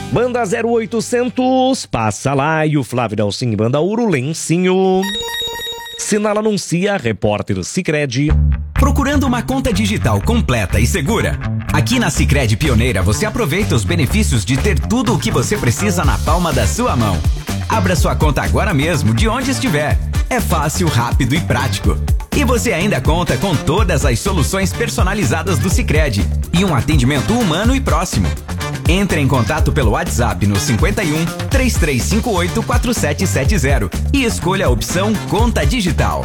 Banda 0800, passa lá e o Flávio Dalcin, Banda Ouro, Lencinho. Sinal anuncia, repórter Sicredi. Procurando uma conta digital completa e segura? Aqui na Sicredi Pioneira você aproveita os benefícios de ter tudo o que você precisa na palma da sua mão. Abra sua conta agora mesmo, de onde estiver. É fácil, rápido e prático. E você ainda conta com todas as soluções personalizadas do Sicredi e um atendimento humano e próximo. Entre em contato pelo WhatsApp no 51 3358 4770 e escolha a opção Conta Digital.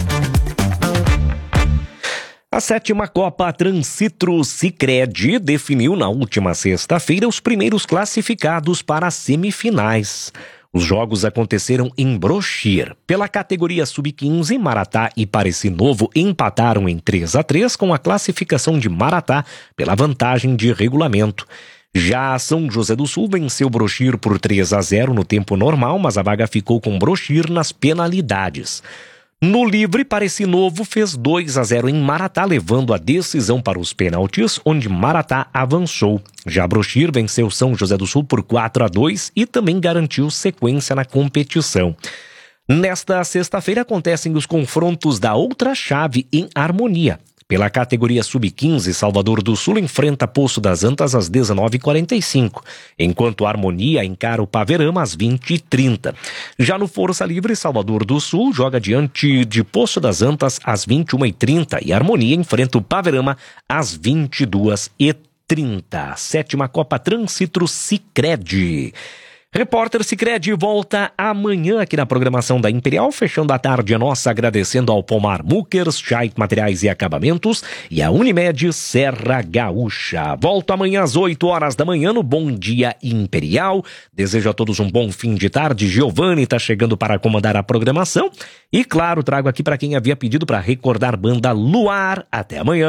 A 7ª Copa Transcitro Sicredi definiu na última sexta-feira os primeiros classificados para as semifinais. Os jogos aconteceram em Brochir. Pela categoria Sub-15, Maratá e Pareci Novo empataram em 3-3 com a classificação de Maratá pela vantagem de regulamento. Já São José do Sul venceu Brochir por 3-0 no tempo normal, mas a vaga ficou com Brochir nas penalidades. No livre, Pareci Novo fez 2-0 em Maratá, levando a decisão para os pênaltis, onde Maratá avançou. Já Brochir venceu São José do Sul por 4-2 e também garantiu sequência na competição. Nesta sexta-feira acontecem os confrontos da outra chave em Harmonia. Pela categoria Sub-15, Salvador do Sul enfrenta Poço das Antas às 19h45, enquanto Harmonia encara o Paverama às 20h30. Já no Força Livre, Salvador do Sul joga diante de Poço das Antas às 21h30 e Harmonia enfrenta o Paverama às 22h30. 7ª Copa Transcitro Sicredi. Repórter Sicredi volta amanhã aqui na programação da Imperial, fechando a tarde a nossa agradecendo ao Pomar Muckers, Scheidt Materiais e Acabamentos e a Unimed Serra Gaúcha. Volto amanhã às 8h da manhã no Bom Dia Imperial. Desejo a todos um bom fim de tarde. Giovanni está chegando para comandar a programação e, claro, trago aqui para quem havia pedido para recordar Banda Luar. Até amanhã.